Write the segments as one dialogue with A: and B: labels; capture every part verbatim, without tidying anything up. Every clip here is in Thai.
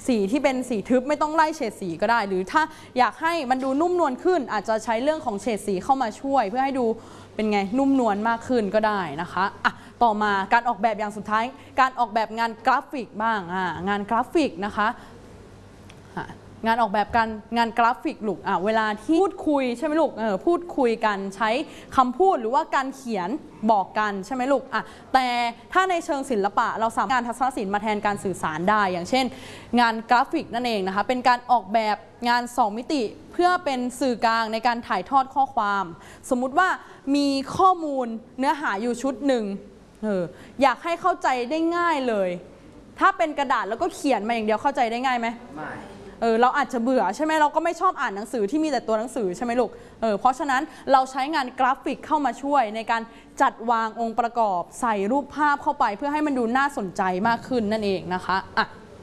A: สีที่เป็นสีทึบไม่ต้องไล่เฉดสีก็ได้หรือถ้าอยากให้มันดูนุ่มนวลขึ้นอาจจะใช้เรื่องของเฉดสีเข้ามาช่วยเพื่อให้ดูเป็นไงนุ่มนวลมากขึ้นก็ได้นะคะอ่ะต่อมาการออกแบบอย่างสุดท้ายการออกแบบงานกราฟิกบ้างอ่างานกราฟิกนะคะงานออกแบบการงานกราฟิกลูกอ่ะเวลาที่พูดคุยใช่ไหมลูกเออพูดคุยกันใช้คำพูดหรือว่าการเขียนบอกกันใช่ไหมลูกอ่ะแต่ถ้าในเชิงศิลปะเราสามารถงานทัศนศิลป์มาแทนการสื่อสารได้อย่างเช่นงานกราฟิกนั่นเองนะคะเป็นการออกแบบงานสองมิติเพื่อเป็นสื่อกลางในการถ่ายทอดข้อความสมมุติว่ามีข้อมูลเนื้อหาอยู่ชุดหนึ่งเอออยากให้เข้าใจได้ง่ายเลยถ้าเป็นกระดาษแล้วก็เขียนมาอย่างเดียวเข้าใจได้ง่ายไหมไม่เออเราอาจจะเบื่อใช่ไหมเราก็ไม่ชอบอ่านหนังสือที่มีแต่ตัวหนังสือใช่ไหมลูกเออเพราะฉะนั้นเราใช้งานกราฟิกเข้ามาช่วยในการจัดวางองค์ประกอบใส่รูปภาพเข้าไปเพื่อให้มันดูน่าสนใจมากขึ้นนั่นเองนะคะอ่ะ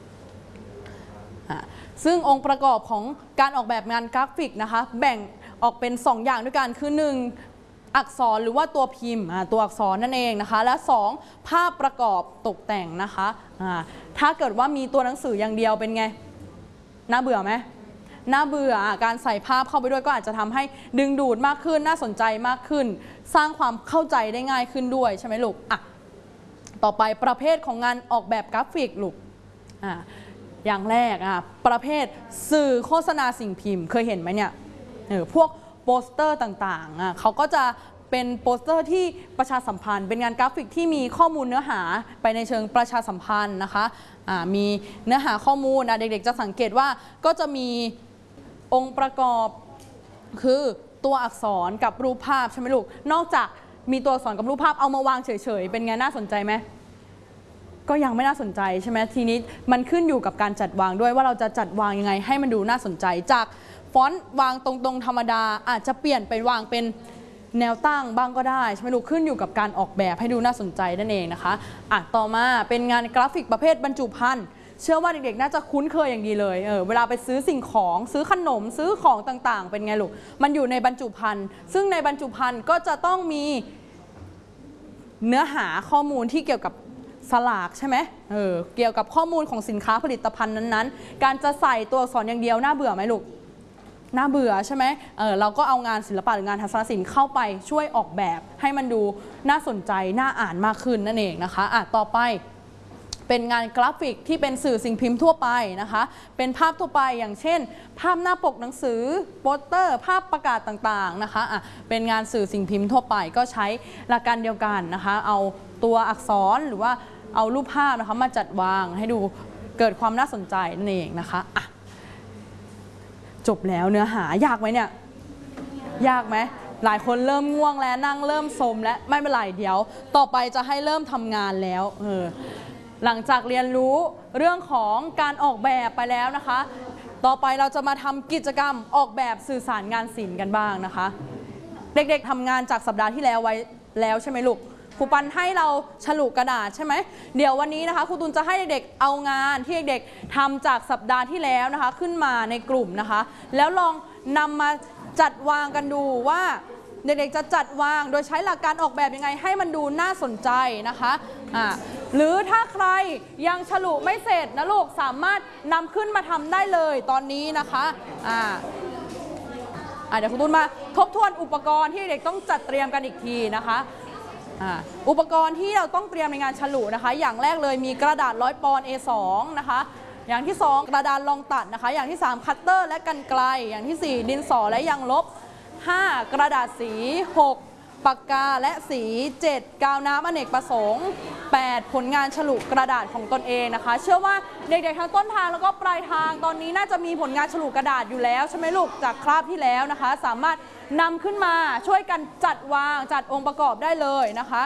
A: ซึ่งองค์ประกอบของการออกแบบงานกราฟิกนะคะแบ่งออกเป็นสองอย่างด้วยกันคือหนึ่งอักษรหรือว่าตัวพิมพ์ตัวอักษรนั่นเองนะคะและสองภาพประกอบตกแต่งนะคะถ้าเกิดว่ามีตัวหนังสืออย่างเดียวเป็นไงน่าเบื่อไหมน่าเบื่อการใส่ภาพเข้าไปด้วยก็อาจจะทำให้ดึงดูดมากขึ้นน่าสนใจมากขึ้นสร้างความเข้าใจได้ง่ายขึ้นด้วยใช่ไหมลูกอ่ะต่อไปประเภทของงานออกแบบกราฟิกลูกอ่ะอย่างแรกอ่ะประเภทสื่อโฆษณาสิ่งพิมพ์เคยเห็นไหมเนี่ยเออพวกโปสเตอร์ต่างๆอ่ะเขาก็จะเป็นโปสเตอร์ที่ประชาสัมพันธ์เป็นงานกราฟิกที่มีข้อมูลเนื้อหาไปในเชิงประชาสัมพันธ์นะคะมีเนื้อหาข้อมูลเด็กๆจะสังเกตว่าก็จะมีองค์ประกอบคือตัวอักษรกับรูปภาพใช่ไหมลูกนอกจากมีตัวอักษรกับรูปภาพเอามาวางเฉยๆเป็นไงน่าสนใจไหมก็ยังไม่น่าสนใจใช่ไหมทีนี้มันขึ้นอยู่กับการจัดวางด้วยว่าเราจะจัดวางยังไงให้มันดูน่าสนใจจากฟอนต์วางตรงๆธรรมดาอาจจะเปลี่ยนไปวางเป็นแนวตั้งบ้างก็ได้ใช่ไหมลูกขึ้นอยู่กับการออกแบบให้ดูน่าสนใจนั่นเองนะคะอ่ะต่อมาเป็นงานกราฟิกประเภทบรรจุภัณฑ์เชื่อว่าเด็กๆน่าจะคุ้นเคยอย่างดีเลยเออเวลาไปซื้อสิ่งของซื้อขนมซื้อของต่างๆเป็นไงลูกมันอยู่ในบรรจุภัณฑ์ซึ่งในบรรจุภัณฑ์ก็จะต้องมีเนื้อหาข้อมูลที่เกี่ยวกับสลากใช่ไหมเออเกี่ยวกับข้อมูลของสินค้าผลิตภัณฑ์นั้นๆการจะใส่ตัวอักษรอย่างเดียวน่าเบื่อไหมลูกน่าเบื่อใช่ไหมเออเราก็เอางานศิลปะหรืองานทัศนศิลป์เข้าไปช่วยออกแบบให้มันดูน่าสนใจน่าอ่านมากขึ้นนั่นเองนะคะอ่ะต่อไปเป็นงานกราฟิกที่เป็นสื่อสิ่งพิมพ์ทั่วไปนะคะเป็นภาพทั่วไปอย่างเช่นภาพหน้าปกหนังสือโปสเตอร์ภาพประกาศต่างๆนะคะอ่ะเป็นงานสื่อสิ่งพิมพ์ทั่วไปก็ใช้หลักการเดียวกันนะคะเอาตัวอักษรหรือว่าเอารูปภาพนะคะมาจัดวางให้ดูเกิดความน่าสนใจนั่นเองนะคะอ่ะจบแล้วเนื้อหายากไหมเนี่ยยากไหมหลายคนเริ่มง่วงแล้วนั่งเริ่มสมและไม่เป็นไรเดี๋ยวต่อไปจะให้เริ่มทำงานแล้วเออหลังจากเรียนรู้เรื่องของการออกแบบไปแล้วนะคะต่อไปเราจะมาทำกิจกรรมออกแบบสื่อสารงานศิลป์กันบ้างนะคะเด็กๆทำงานจากสัปดาห์ที่แล้วไว้แล้วใช่ไหมลูกครูปันให้เราฉลุกระดาษใช่ไหมเดี๋ยววันนี้นะคะครูตุลจะให้เด็กๆเอางานที่เด็กๆทำจากสัปดาห์ที่แล้วนะคะขึ้นมาในกลุ่มนะคะแล้วลองนำมาจัดวางกันดูว่าเด็กๆจะจัดวางโดยใช้หลักการออกแบบยังไงให้มันดูน่าสนใจนะคะอ่าหรือถ้าใครยังฉลุไม่เสร็จนะลูกสามารถนำขึ้นมาทำได้เลยตอนนี้นะคะอ่าเดี๋ยวครูตุลมาทบทวนอุปกรณ์ที่เด็กต้องจัดเตรียมกันอีกทีนะคะอุปกรณ์ที่เราต้องเตรียมในงานฉลุนะคะอย่างแรกเลยมีกระดาษร้อยปอนด์ เอ สอง นะคะอย่างที่สองกระดานรองตัดนะคะอย่างที่สามคัตเตอร์และกรรไกรอย่างที่สี่ดินสอและยางลบห้ากระดาษสีหกปากกาและสีเจ็ดกาวน้ำอเนกประสงค์แปดผลงานฉลุกระดาษของตนเองนะคะเชื่อว่าเด็กๆทั้งต้นทางแล้วก็ปลายทางตอนนี้น่าจะมีผลงานฉลุกระดาษอยู่แล้วใช่ไหมลูกจากคราบที่แล้วนะคะสามารถนำขึ้นมาช่วยกันจัดวางจัดองค์ประกอบได้เลยนะคะ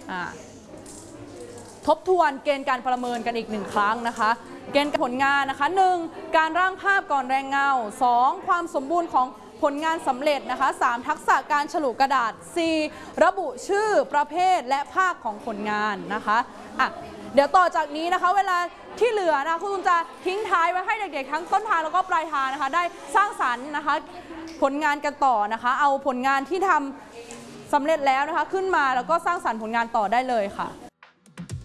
A: ทบทวนเกณฑ์การประเมินกันอีกหนึ่งครั้งนะคะเกณฑ์ผลงานนะคะหนึ่งการร่างภาพก่อนแรงเงาสองความสมบูรณ์ของผลงานสำเร็จนะคะสามทักษะการฉลุกระดาษสี่ระบุชื่อประเภทและภาคของผลงานนะคะอ่ะเดี๋ยวต่อจากนี้นะคะเวลาที่เหลือนะคุณจะทิ้งท้ายไว้ให้เด็กๆทั้งต้นทางแล้วก็ปลายทางนะคะได้สร้างสรรค์นะคะผลงานกันต่อนะคะเอาผลงานที่ทำสำเร็จแล้วนะคะขึ้นมาแล้วก็สร้างสรรค์ผลงานต่อได้เลยค่ะ